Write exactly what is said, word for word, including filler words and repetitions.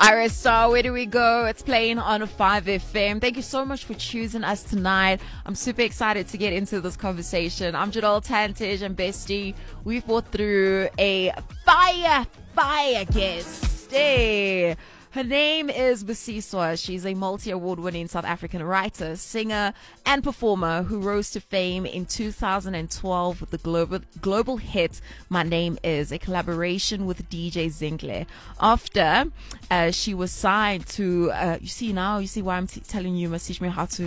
Iris Star, where do we go? It's playing on five F M. Thank you so much for choosing us tonight. I'm super excited to get into this conversation. I'm Jadal Tantij and Bestie. We've brought through a fire, fire guest. Hey. Her name is Busiswa. She's a multi-award winning South African writer, singer, and performer who rose to fame in two thousand twelve with the global global hit My Name Is, a collaboration with D J Zinhle. After uh, she was signed to, uh, you see now, you see why I'm t- telling you, message me how to